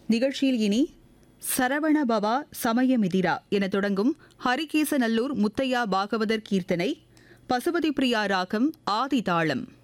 நிகழ்ச்சியில் இனி சரவண பவா சமயமிதிரா என தொடங்கும் ஹரிகேசநல்லூர் முத்தையா பாகவதர் கீர்த்தனை, பசுபதி பிரியா ராகம் ஆதி தாளம்.